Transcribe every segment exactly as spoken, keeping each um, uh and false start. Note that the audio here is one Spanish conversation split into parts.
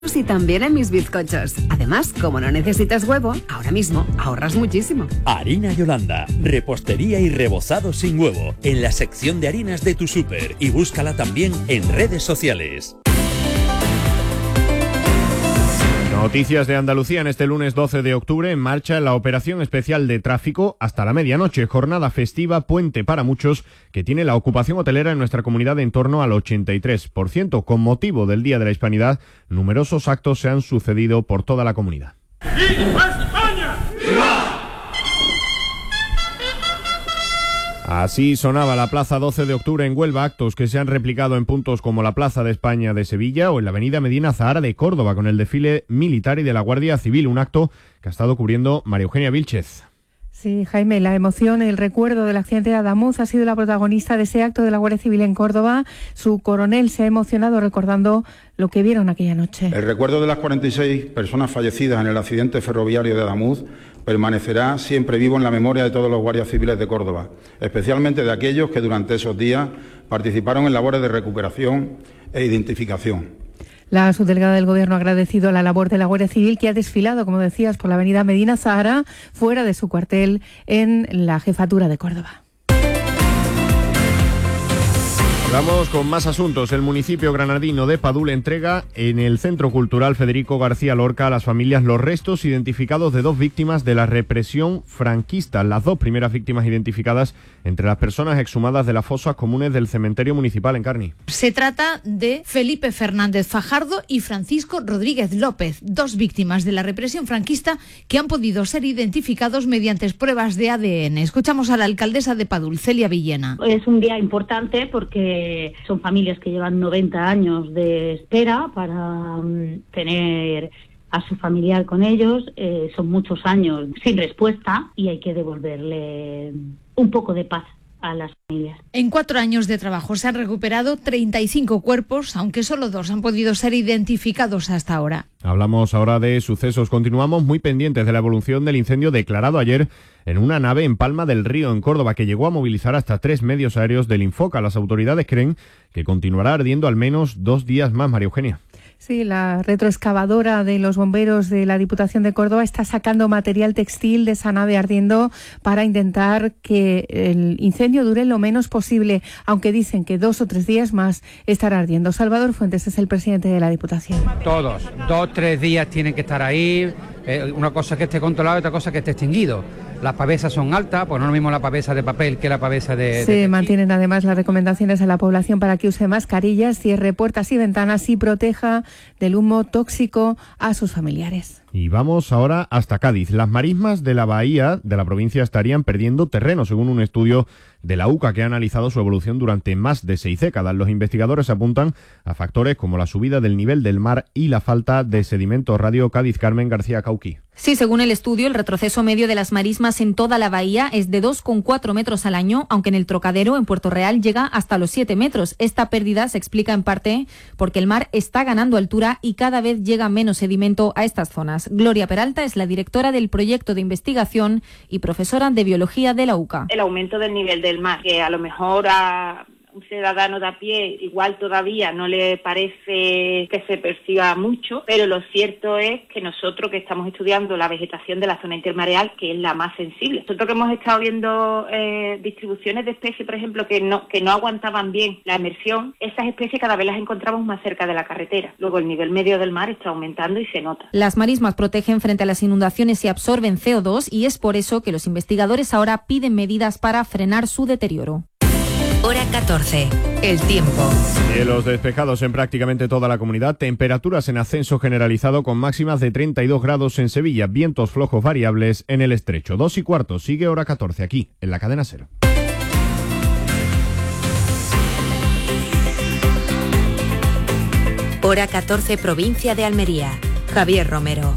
y también en mis bizcochos. Además, como no necesitas huevo, ahora mismo ahorras muchísimo. Harina Yolanda, repostería y rebozado sin huevo, en la sección de harinas de tu súper, y búscala también en redes sociales. Noticias de Andalucía en este lunes doce de octubre. En marcha la operación especial de tráfico hasta la medianoche. Jornada festiva, puente para muchos, que tiene la ocupación hotelera en nuestra comunidad en torno al ochenta y tres por ciento. Con motivo del Día de la Hispanidad, numerosos actos se han sucedido por toda la comunidad. ¡Viva España! ¡Viva! Así sonaba la Plaza doce de octubre en Huelva, actos que se han replicado en puntos como la Plaza de España de Sevilla o en la Avenida Medina Zahara de Córdoba, con el desfile militar y de la Guardia Civil, un acto que ha estado cubriendo María Eugenia Vilchez. Sí, Jaime, la emoción, el recuerdo del accidente de Adamuz ha sido la protagonista de ese acto de la Guardia Civil en Córdoba. Su coronel se ha emocionado recordando lo que vieron aquella noche. El recuerdo de las cuarenta y seis personas fallecidas en el accidente ferroviario de Adamuz permanecerá siempre vivo en la memoria de todos los guardias civiles de Córdoba, especialmente de aquellos que durante esos días participaron en labores de recuperación e identificación. La subdelegada del Gobierno ha agradecido la labor de la Guardia Civil, que ha desfilado, como decías, por la avenida Medina Zahara, fuera de su cuartel en la Jefatura de Córdoba. Vamos con más asuntos. El municipio granadino de Padul entrega en el Centro Cultural Federico García Lorca a las familias los restos identificados de dos víctimas de la represión franquista. Las dos primeras víctimas identificadas entre las personas exhumadas de las fosas comunes del cementerio municipal en Carni. Se trata de Felipe Fernández Fajardo y Francisco Rodríguez López, dos víctimas de la represión franquista que han podido ser identificados mediante pruebas de A D N. Escuchamos a la alcaldesa de Padul, Celia Villena. Es un día importante porque son familias que llevan noventa años de espera para um, tener a su familiar con ellos. Eh, son muchos años sin respuesta y hay que devolverle un poco de paz a las familias. En cuatro años de trabajo se han recuperado treinta y cinco cuerpos, aunque solo dos han podido ser identificados hasta ahora. Hablamos ahora de sucesos. Continuamos muy pendientes de la evolución del incendio declarado ayer en una nave en Palma del Río, en Córdoba, que llegó a movilizar hasta tres medios aéreos del Infoca. Las autoridades creen que continuará ardiendo al menos dos días más, María Eugenia. Sí, la retroexcavadora de los bomberos de la Diputación de Córdoba está sacando material textil de esa nave ardiendo para intentar que el incendio dure lo menos posible, aunque dicen que dos o tres días más estará ardiendo. Salvador Fuentes es el presidente de la Diputación. Todos, dos, tres días tienen que estar ahí. Eh, una cosa es que esté controlado y otra cosa es que esté extinguido. Las pavesas son altas, pues no es lo mismo la pavesa de papel que la pavesa de... Se de mantienen además las recomendaciones a la población para que use mascarillas, cierre puertas y ventanas y proteja del humo tóxico a sus familiares. Y vamos ahora hasta Cádiz. Las marismas de la bahía de la provincia estarían perdiendo terreno, según un estudio de la UCA que ha analizado su evolución durante más de seis décadas. Los investigadores apuntan a factores como la subida del nivel del mar y la falta de sedimentos. Radio Cádiz, Carmen García Cauqui. Sí, según el estudio, el retroceso medio de las marismas en toda la bahía es de dos coma cuatro metros al año, aunque en el Trocadero, en Puerto Real, llega hasta los siete metros. Esta pérdida se explica en parte porque el mar está ganando altura y cada vez llega menos sedimento a estas zonas. Gloria Peralta es la directora del proyecto de investigación y profesora de biología de la UCA. El aumento del nivel del mar, que a lo mejor a un ciudadano de a pie igual todavía no le parece que se perciba mucho, pero lo cierto es que nosotros que estamos estudiando la vegetación de la zona intermareal, que es la más sensible, nosotros que hemos estado viendo eh, distribuciones de especies, por ejemplo, que no que no aguantaban bien la emersión, esas especies cada vez las encontramos más cerca de la carretera. Luego el nivel medio del mar está aumentando y se nota. Las marismas protegen frente a las inundaciones y absorben C O dos, y es por eso que los investigadores ahora piden medidas para frenar su deterioro. Hora catorce. El tiempo. Cielos despejados en prácticamente toda la comunidad. Temperaturas en ascenso generalizado con máximas de treinta y dos grados en Sevilla. Vientos flojos variables en el estrecho. Dos y cuarto. Sigue Hora catorce aquí, en la cadena Ser. Hora catorce, provincia de Almería. Javier Romero.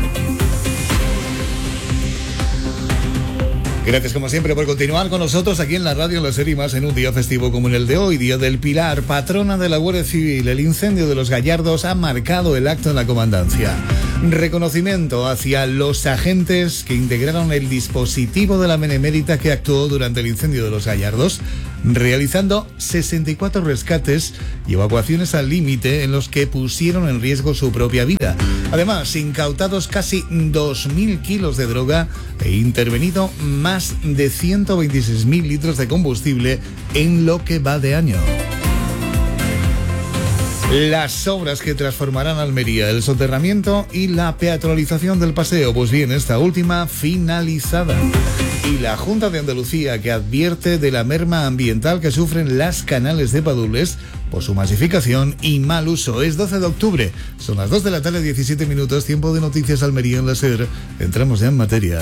Gracias como siempre por continuar con nosotros aquí en la radio en la serie más en un día festivo como en el de hoy, Día del Pilar, patrona de la Guardia Civil. El incendio de los Gallardos ha marcado el acto en la comandancia. Reconocimiento hacia los agentes que integraron el dispositivo de la Benemérita que actuó durante el incendio de Los Gallardos, realizando sesenta y cuatro rescates y evacuaciones al límite en los que pusieron en riesgo su propia vida. Además, incautados casi dos mil kilos de droga e intervenido más de ciento veintiséis mil litros de combustible en lo que va de año. Las obras que transformarán Almería, el soterramiento y la peatonalización del paseo, pues bien, esta última finalizada. Y la Junta de Andalucía, que advierte de la merma ambiental que sufren las canales de Padules por su masificación y mal uso. Es doce de octubre, son las dos de la tarde, diecisiete minutos, tiempo de noticias Almería en la SER. Entramos ya en materia.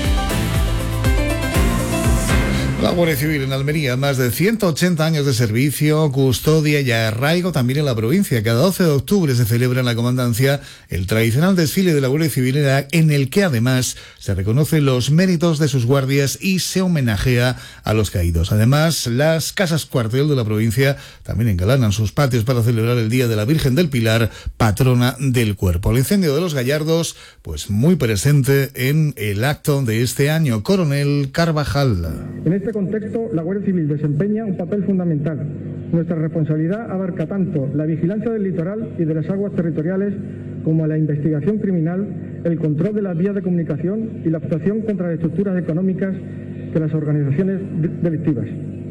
La Guardia Civil en Almería, más de ciento ochenta años de servicio, custodia y arraigo también en la provincia. Cada doce de octubre se celebra en la comandancia el tradicional desfile de la Guardia Civil, en el que además se reconocen los méritos de sus guardias y se homenajea a los caídos. Además, las casas cuartel de la provincia también engalanan sus patios para celebrar el Día de la Virgen del Pilar, patrona del cuerpo. El incendio de Los Gallardos, pues muy presente en el acto de este año. Coronel Carvajal. En este contexto, la Guardia Civil desempeña un papel fundamental. Nuestra responsabilidad abarca tanto la vigilancia del litoral y de las aguas territoriales como la investigación criminal, el control de las vías de comunicación y la actuación contra las estructuras económicas de las organizaciones delictivas.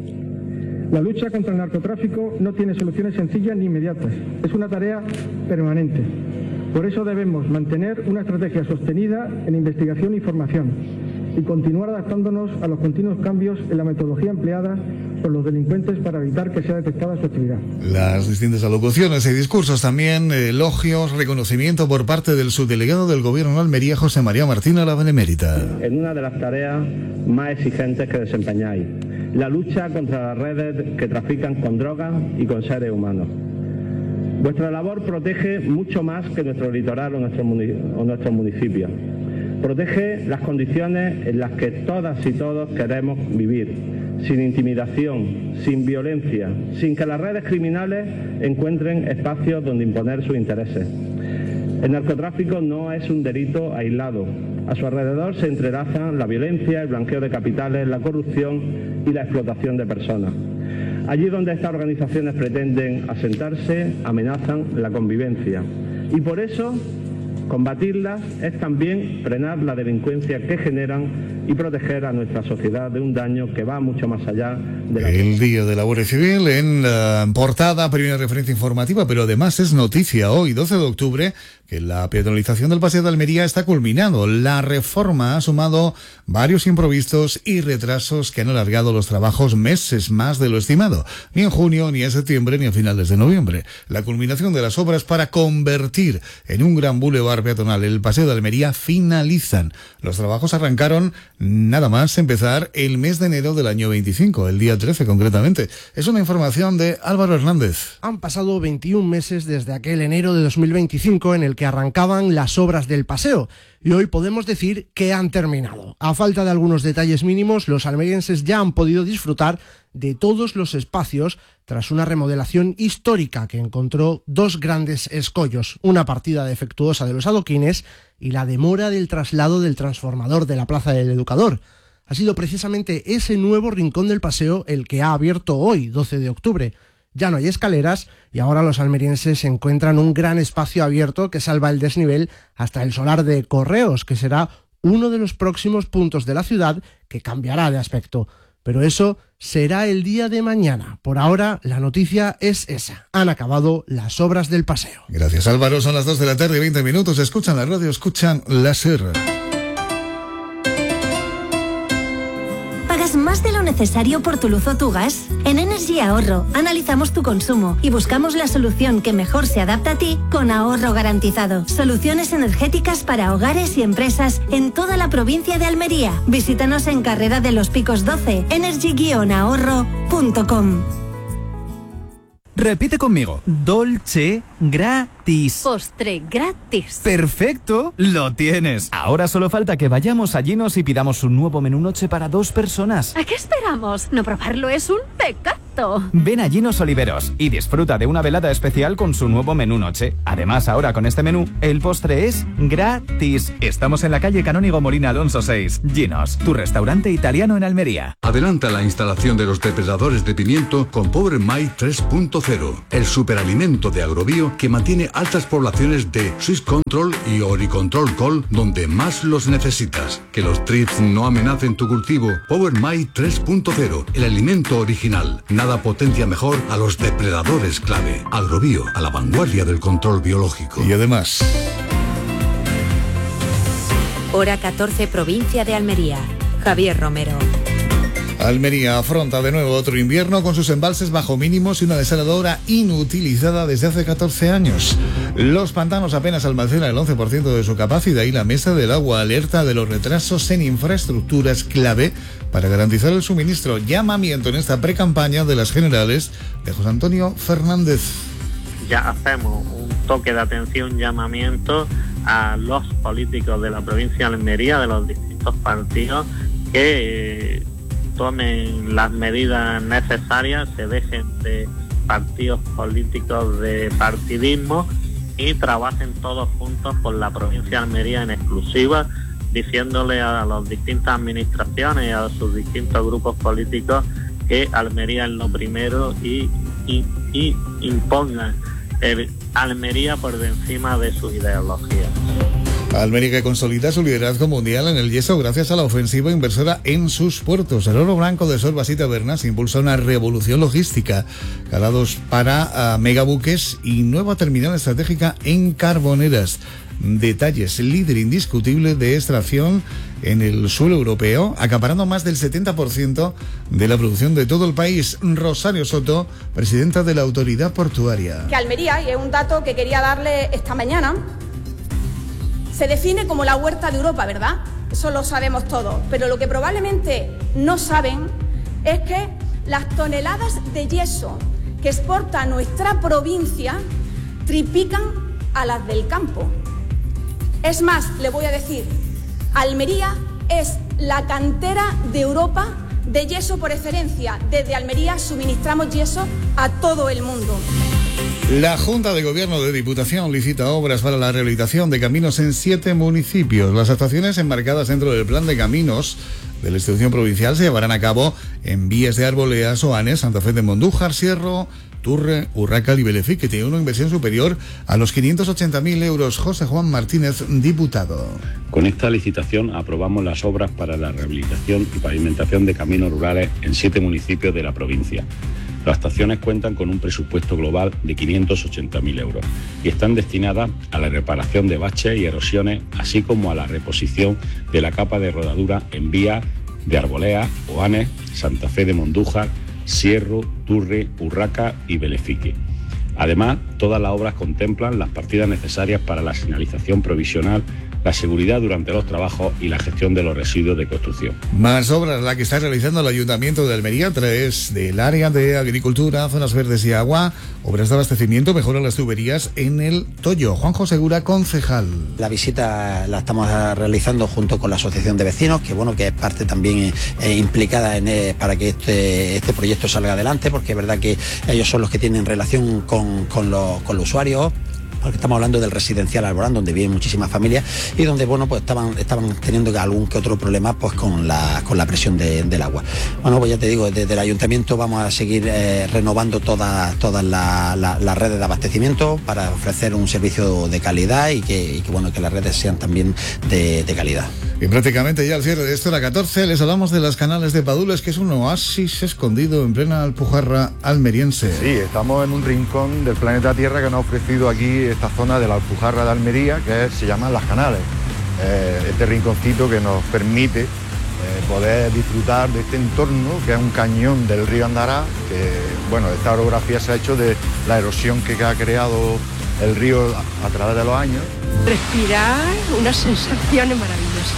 La lucha contra el narcotráfico no tiene soluciones sencillas ni inmediatas. Es una tarea permanente. Por eso debemos mantener una estrategia sostenida en investigación y formación y continuar adaptándonos a los continuos cambios en la metodología empleada por los delincuentes para evitar que sea detectada su actividad. Las distintas alocuciones y discursos también, elogios, reconocimiento por parte del subdelegado del Gobierno en Almería, José María Martín, a la Benemérita. En una de las tareas más exigentes que desempeñáis, la lucha contra las redes que trafican con drogas y con seres humanos. Vuestra labor protege mucho más que nuestro litoral o nuestro municipio. Protege las condiciones en las que todas y todos queremos vivir, sin intimidación, sin violencia, sin que las redes criminales encuentren espacios donde imponer sus intereses. El narcotráfico no es un delito aislado. A su alrededor se entrelazan la violencia, el blanqueo de capitales, la corrupción y la explotación de personas. Allí donde estas organizaciones pretenden asentarse, amenazan la convivencia. Y por eso, combatirlas es también frenar la delincuencia que generan y proteger a nuestra sociedad de un daño que va mucho más allá de la... El Día de la Guardia Civil en la portada, primera referencia informativa, pero además es noticia hoy, doce de octubre, que la peatonalización del Paseo de Almería está culminando. La reforma ha sumado varios imprevistos y retrasos que han alargado los trabajos meses más de lo estimado. Ni en junio, ni en septiembre, ni a finales de noviembre. La culminación de las obras para convertir en un gran bulevar peatonal el Paseo de Almería finalizan. Los trabajos arrancaron nada más empezar el mes de enero del año veinticinco, el día trece concretamente. Es una información de Álvaro Hernández. Han pasado veintiún meses desde aquel enero de dos mil veinticinco en el que arrancaban las obras del paseo y hoy podemos decir que han terminado. A falta de algunos detalles mínimos, los almerienses ya han podido disfrutar de todos los espacios tras una remodelación histórica que encontró dos grandes escollos, una partida defectuosa de los adoquines y la demora del traslado del transformador de la Plaza del Educador. Ha sido precisamente ese nuevo rincón del paseo el que ha abierto hoy, doce de octubre. Ya no hay escaleras y ahora los almerienses encuentran un gran espacio abierto que salva el desnivel hasta el solar de Correos, que será uno de los próximos puntos de la ciudad que cambiará de aspecto. Pero eso será el día de mañana. Por ahora, la noticia es esa. Han acabado las obras del paseo. Gracias, Álvaro. Son las dos de la tarde y veinte minutos. Escuchan la radio, escuchan la SER. ¿Pagas más de lo necesario por tu luz o tu gas? En Energy Ahorro analizamos tu consumo y buscamos la solución que mejor se adapta a ti con ahorro garantizado. Soluciones energéticas para hogares y empresas en toda la provincia de Almería. Visítanos en Carrera de los Picos doce, energy guion ahorro punto com. Repite conmigo. Dolce gratis. Postre gratis. ¡Perfecto! ¡Lo tienes! Ahora solo falta que vayamos a Ginos y pidamos un nuevo menú noche para dos personas. ¿A qué esperamos? ¿No probarlo es un pecado? esto? Ven a Ginos Oliveros y disfruta de una velada especial con su nuevo menú noche. Además, ahora con este menú, el postre es gratis. Estamos en la calle Canónigo Molina Alonso seis. Ginos, tu restaurante italiano en Almería. Adelanta la instalación de los depredadores de pimiento con Power My tres punto cero, el superalimento de Agrobio que mantiene altas poblaciones de Swiss Control y Oricontrol Col donde más los necesitas. Que los thrips no amenacen tu cultivo. Power My tres punto cero, el alimento original. Nada potencia mejor a los depredadores clave. Agrobio, a la vanguardia del control biológico. Y además... Hora catorce, provincia de Almería. Javier Romero. Almería afronta de nuevo otro invierno con sus embalses bajo mínimos y una desaladora inutilizada desde hace catorce años. Los pantanos apenas almacenan el once por ciento de su capacidad y la Mesa del Agua alerta de los retrasos en infraestructuras clave para garantizar el suministro. Llamamiento en esta precampaña de las generales de José Antonio Fernández. Ya hacemos un toque de atención, un llamamiento a los políticos de la provincia de Almería, de los distintos partidos, que eh, tomen las medidas necesarias, se dejen de partidos políticos de partidismo y trabajen todos juntos por la provincia de Almería en exclusiva, diciéndole a las distintas administraciones y a sus distintos grupos políticos que Almería es lo primero y, y, y impongan el Almería por encima de sus ideologías. Almería que consolida su liderazgo mundial en el yeso gracias a la ofensiva inversora en sus puertos. El oro blanco de Sorbas y Tabernas impulsa una revolución logística, calados para uh, megabuques y nueva terminal estratégica en Carboneras. Detalles, líder indiscutible de extracción en el suelo europeo, acaparando más del setenta por ciento de la producción de todo el país. Rosario Soto, presidenta de la autoridad portuaria. Que Almería, y es un dato que quería darle esta mañana, se define como la huerta de Europa, ¿verdad? Eso lo sabemos todos. Pero lo que probablemente no saben es que las toneladas de yeso que exporta nuestra provincia triplican a las del campo. Es más, le voy a decir, Almería es la cantera de Europa de yeso por excelencia. Desde Almería suministramos yeso a todo el mundo. La Junta de Gobierno de Diputación licita obras para la rehabilitación de caminos en siete municipios. Las actuaciones enmarcadas dentro del plan de caminos de la institución provincial se llevarán a cabo en Vías de Arbolea, Soanes, Santa Fe de Mondújar, Sierro, Turre, Urracal y Belefic, que tiene una inversión superior a los quinientos ochenta mil euros. José Juan Martínez, diputado. Con esta licitación aprobamos las obras para la rehabilitación y pavimentación de caminos rurales en siete municipios de la provincia. Las actuaciones cuentan con un presupuesto global de quinientos ochenta mil euros y están destinadas a la reparación de baches y erosiones, así como a la reposición de la capa de rodadura en vías de Arbolea, Oanes, Santa Fe de Mondújar, Sierro, Turre, Urraca y Belefique. Además, todas las obras contemplan las partidas necesarias para la señalización provisional, la seguridad durante los trabajos y la gestión de los residuos de construcción. Más obras la que está realizando el Ayuntamiento de Almería a través del área de agricultura, zonas verdes y agua, obras de abastecimiento, mejoran las tuberías en el Toyo. Juanjo Segura, concejal. La visita la estamos realizando junto con la Asociación de Vecinos, que bueno, que es parte también eh, implicada en, eh, para que este, este proyecto salga adelante, porque es verdad que ellos son los que tienen relación con, con, los, con los usuarios, porque estamos hablando del residencial Alborán, donde viven muchísimas familias y donde bueno pues estaban estaban teniendo algún que otro problema pues con la con la presión de, del agua. Bueno, pues ya te digo, desde el ayuntamiento vamos a seguir eh, renovando todas todas las la, la redes de abastecimiento para ofrecer un servicio de calidad y que, y que bueno que las redes sean también de, de calidad. Y prácticamente ya al cierre de esto, la catorce, les hablamos de las Canales de Padules, que es un oasis escondido en plena Alpujarra almeriense. Sí, estamos en un rincón del planeta Tierra que nos ha ofrecido aquí esta zona de la Alpujarra de Almería, que es, se llaman Las Canales. Eh, este rinconcito que nos permite eh, poder disfrutar de este entorno, que es un cañón del río Andará, que bueno, esta orografía se ha hecho de la erosión que ha creado el río a, a través de los años. Respirar unas sensaciones maravillosas.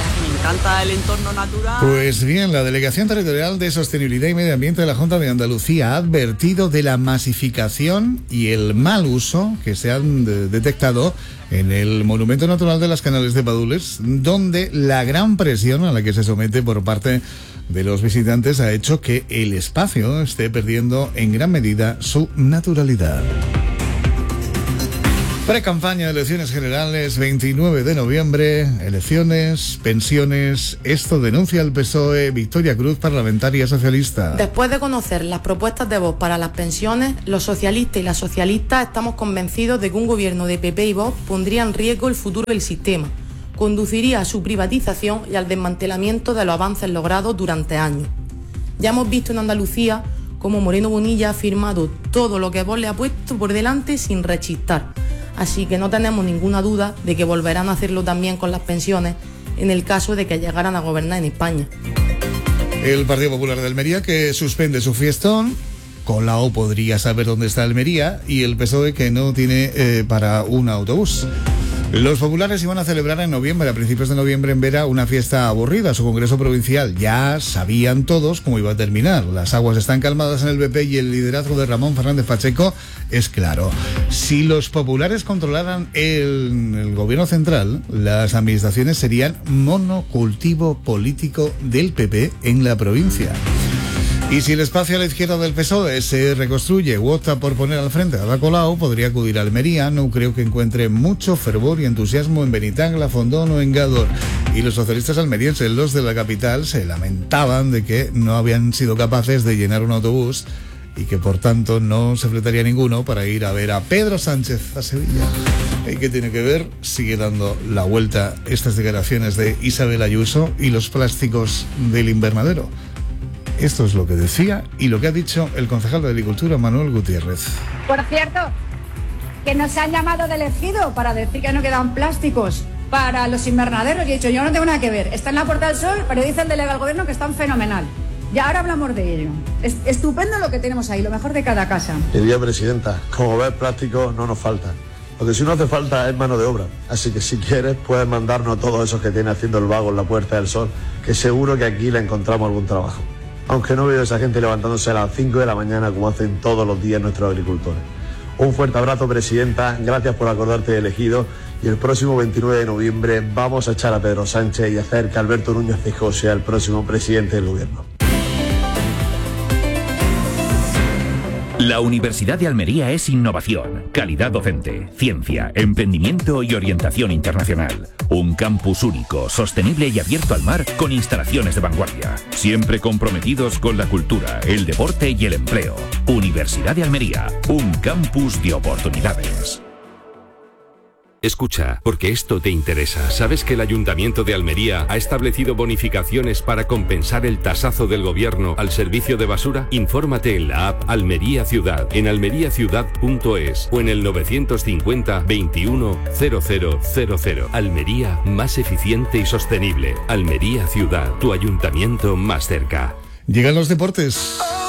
encanta el entorno natural. Pues bien, la Delegación Territorial de Sostenibilidad y Medio Ambiente de la Junta de Andalucía ha advertido de la masificación y el mal uso que se han de- detectado en el Monumento Natural de las Canales de Padules, donde la gran presión a la que se somete por parte de los visitantes ha hecho que el espacio esté perdiendo en gran medida su naturalidad. Pre-campaña de elecciones generales, veintinueve de noviembre, elecciones, pensiones, esto denuncia el P S O E, Victoria Cruz, parlamentaria socialista. Después de conocer las propuestas de Vox para las pensiones, los socialistas y las socialistas estamos convencidos de que un gobierno de P P y Vox pondría en riesgo el futuro del sistema, conduciría a su privatización y al desmantelamiento de los avances logrados durante años. Ya hemos visto en Andalucía cómo Moreno Bonilla ha firmado todo lo que Vox le ha puesto por delante sin rechistar. Así que no tenemos ninguna duda de que volverán a hacerlo también con las pensiones en el caso de que llegaran a gobernar en España. El Partido Popular de Almería, que suspende su fiestón. Colau podría saber dónde está Almería, y el P S O E, que no tiene eh, para un autobús. Los populares iban a celebrar en noviembre, a principios de noviembre, en Vera, una fiesta aburrida, su congreso provincial. Ya sabían todos cómo iba a terminar. Las aguas están calmadas en el B P y el liderazgo de Ramón Fernández Pacheco es claro. Si los populares controlaran el, el gobierno central, las administraciones serían monocultivo político del P P en la provincia. Y si el espacio a la izquierda del P S O E se reconstruye u opta por poner al frente a Ada Colau, podría acudir a Almería. No creo que encuentre mucho fervor y entusiasmo en Benitangla, Fondón o en Gádor. Y los socialistas almerienses, los de la capital, se lamentaban de que no habían sido capaces de llenar un autobús y que por tanto no se fletaría ninguno para ir a ver a Pedro Sánchez a Sevilla. ¿Y qué tiene que ver? Sigue dando la vuelta estas declaraciones de Isabel Ayuso y los plásticos del invernadero. Esto es lo que decía y lo que ha dicho el concejal de Agricultura, Manuel Gutiérrez. Por cierto, que nos han llamado del ejido para decir que no quedan plásticos para los invernaderos y he dicho, yo no tengo nada que ver. Está en la Puerta del Sol, pero dice el delegado del gobierno que están fenomenal. Y ahora hablamos de ello. Es estupendo lo que tenemos ahí, lo mejor de cada casa. Querida presidenta, como ves, plástico no nos falta. Lo que sí no hace falta es mano de obra. Así que si quieres, puedes mandarnos todos esos que tiene haciendo el vago en la Puerta del Sol, que seguro que aquí le encontramos algún trabajo. Aunque no veo a esa gente levantándose a las cinco de la mañana como hacen todos los días nuestros agricultores. Un fuerte abrazo, presidenta, gracias por acordarte de elegido, y el próximo veintinueve de noviembre vamos a echar a Pedro Sánchez y hacer que Alberto Núñez Feijóo sea el próximo presidente del gobierno. La Universidad de Almería es innovación, calidad docente, ciencia, emprendimiento y orientación internacional. Un campus único, sostenible y abierto al mar con instalaciones de vanguardia. Siempre comprometidos con la cultura, el deporte y el empleo. Universidad de Almería, un campus de oportunidades. Escucha, porque esto te interesa. ¿Sabes que el Ayuntamiento de Almería ha establecido bonificaciones para compensar el tasazo del gobierno al servicio de basura? Infórmate en la app Almería Ciudad, en almería ciudad punto es o en el novecientos cincuenta veintiuno cero cero cero cero. Almería, más eficiente y sostenible. Almería Ciudad, tu ayuntamiento más cerca. Llegan los deportes.